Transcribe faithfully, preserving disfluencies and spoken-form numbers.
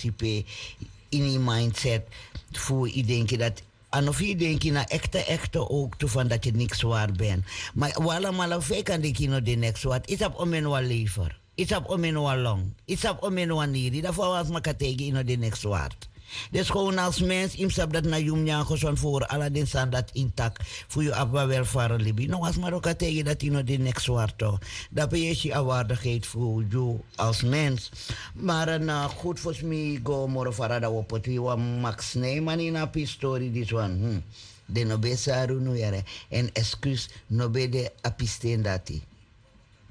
sipe in je mindset voor je denken dat en of je denkt na echte echte ook toe van dat je niks waard bent. Maar wala mala fake kan denk je no de next waard. Is op om en wel lever. Is op om en wel long. Is op om en wel niri. Daarvoor was maar kategi in de next waard. Dus gewoon als mens, imsap dat na jum nyan gezond voor alle den staan dat intact voor je abba welvaren libi. Nou was maar ook tegen dat je nog de next waard toch. Dat ben je je waardigheid voor je als mens. Maar een uh, goed volgens mij go more farada op het wie Max Neyman in een pistori dit one. Hmm. De no be saru no yare en excuus no be de apisten dati.